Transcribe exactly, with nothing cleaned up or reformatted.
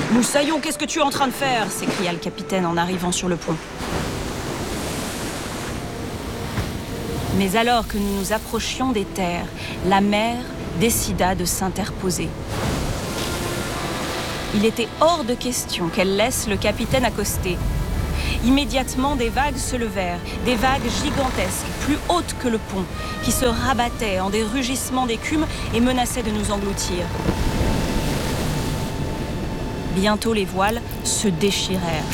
« Moussaillon, qu'est-ce que tu es en train de faire ?» s'écria le capitaine en arrivant sur le pont. Mais alors que nous nous approchions des terres, la mer décida de s'interposer. Il était hors de question qu'elle laisse le capitaine accoster. Immédiatement, des vagues se levèrent, des vagues gigantesques, plus hautes que le pont, qui se rabattaient en des rugissements d'écume et menaçaient de nous engloutir. Bientôt, les voiles se déchirèrent.